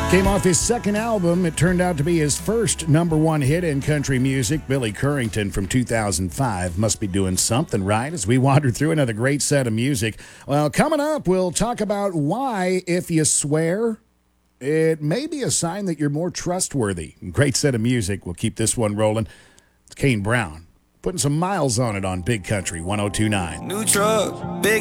Came off his second album. It turned out to be his first number one hit in country music. Billy Currington from 2005 must be doing something right as we wander through another great set of music. Well, coming up, we'll talk about why, if you swear, it may be a sign that you're more trustworthy. Great set of music. We'll keep this one rolling. It's Kane Brown putting some miles on it on Big Country 102.9. New truck, big